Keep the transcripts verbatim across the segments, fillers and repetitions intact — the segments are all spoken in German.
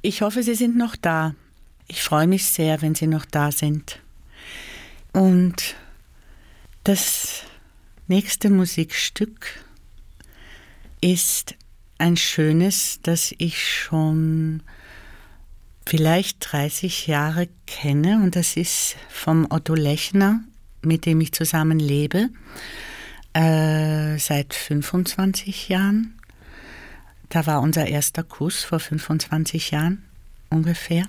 Ich hoffe, Sie sind noch da. Ich freue mich sehr, wenn Sie noch da sind. Und das nächste Musikstück ist ein schönes, das ich schon vielleicht dreißig Jahre kenne. Und das ist vom Otto Lechner, mit dem ich zusammen lebe, äh, seit fünfundzwanzig Jahren. Da war unser erster Kuss vor fünfundzwanzig Jahren ungefähr.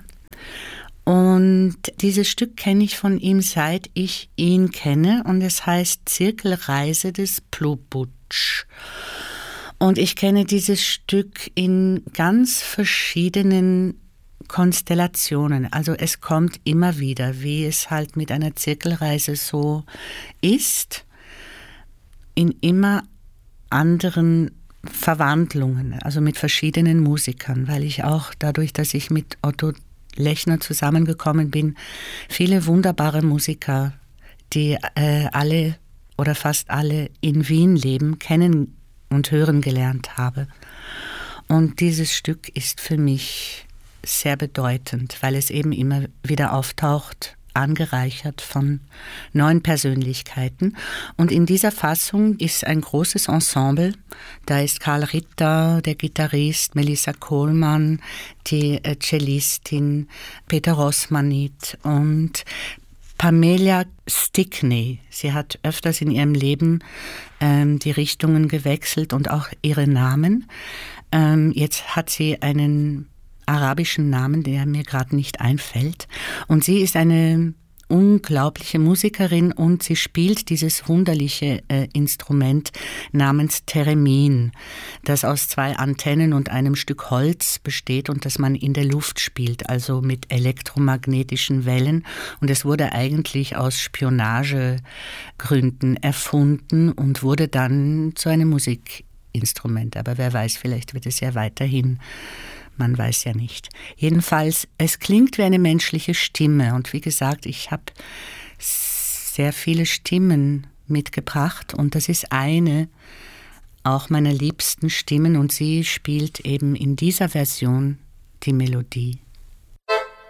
Und dieses Stück kenne ich von ihm, seit ich ihn kenne. Und es heißt Zirkelreise des Plobutsch. Und ich kenne dieses Stück in ganz verschiedenen Konstellationen. Also es kommt immer wieder, wie es halt mit einer Zirkelreise so ist, in immer anderen Verwandlungen, also mit verschiedenen Musikern, weil ich auch dadurch, dass ich mit Otto Lechner zusammengekommen bin, viele wunderbare Musiker, die äh, alle oder fast alle in Wien leben, kennen und hören gelernt habe. Und dieses Stück ist für mich sehr bedeutend, weil es eben immer wieder auftaucht, angereichert von neuen Persönlichkeiten. Und in dieser Fassung ist ein großes Ensemble. Da ist Karl Ritter, der Gitarrist, Melissa Kohlmann, die Cellistin, Peter Rosmanit und Pamela Stickney. Sie hat öfters in ihrem Leben ähm, die Richtungen gewechselt und auch ihre Namen. Ähm, jetzt hat sie einen arabischen Namen, der mir gerade nicht einfällt. Und sie ist eine unglaubliche Musikerin und sie spielt dieses wunderliche äh, Instrument namens Theremin, das aus zwei Antennen und einem Stück Holz besteht und das man in der Luft spielt, also mit elektromagnetischen Wellen. Und es wurde eigentlich aus Spionagegründen erfunden und wurde dann zu einem Musikinstrument. Aber wer weiß, vielleicht wird es ja weiterhin. Man weiß ja nicht. Jedenfalls, es klingt wie eine menschliche Stimme. Und wie gesagt, ich habe sehr viele Stimmen mitgebracht. Und das ist eine auch meiner liebsten Stimmen. Und sie spielt eben in dieser Version die Melodie.